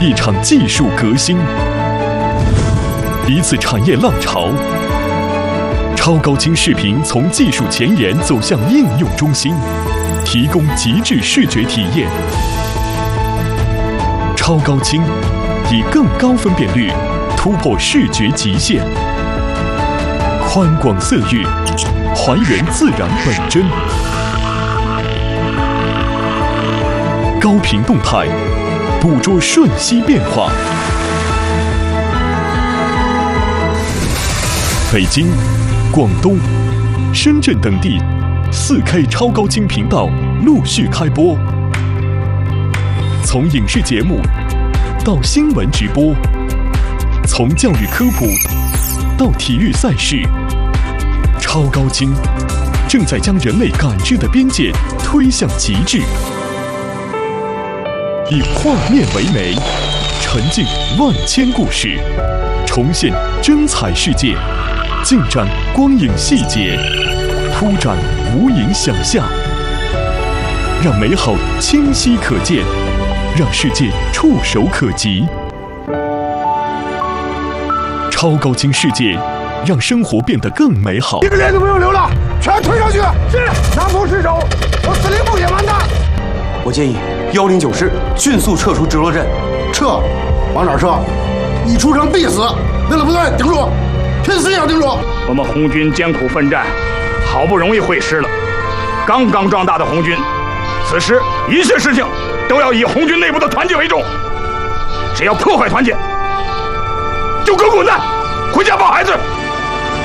一场技术革新，一次产业浪潮。超高清视频从技术前沿走向应用中心，提供极致视觉体验。超高清以更高分辨率突破视觉极限，宽广色域还原自然本真，高频动态捕捉瞬息变化。北京、广东、深圳等地4K 超高清频道陆续开播，从影视节目到新闻直播，从教育科普到体育赛事，超高清正在将人类感知的边界推向极致。以画面为媒，沉浸万千故事，重现真彩世界，尽展光影细节，铺展无垠想象，让美好清晰可见，让世界触手可及。超高清世界，让生活变得更美好。 一个连都不用留了，全推上去！是，南方失守，我司令部也完蛋。 我建议109师迅速撤出直落镇。 撤？往哪儿撤？一出城必死！为了部队顶住，拼死也要顶住！ 我们红军艰苦奋战，好不容易会师了，刚刚壮大的红军，此时一切事情都要以红军内部的团结为重。只要破坏团结，就给我滚蛋，回家抱孩子！